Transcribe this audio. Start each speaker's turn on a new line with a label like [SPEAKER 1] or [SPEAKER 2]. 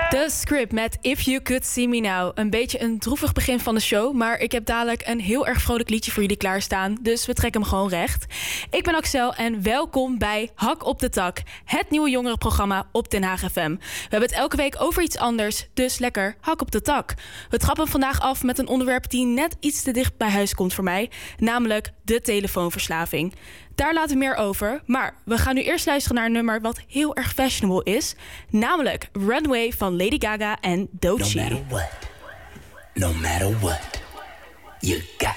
[SPEAKER 1] The Script met If You Could See Me Now. Een beetje een droevig begin van de show, maar ik heb dadelijk een heel erg vrolijk liedje voor jullie klaarstaan. Dus we trekken hem gewoon recht. Ik ben Axel en welkom bij Hak op de Tak. Het nieuwe jongerenprogramma op Den Haag FM. We hebben het elke week over iets anders, dus lekker hak op de tak. We trappen vandaag af met een onderwerp die net iets te dicht bij huis komt voor mij. Namelijk de telefoonverslaving. Daar later meer over, maar we gaan nu eerst luisteren naar een nummer wat heel erg fashionable is. Namelijk Runway van Lady Gaga en Doechii.
[SPEAKER 2] No matter what, you got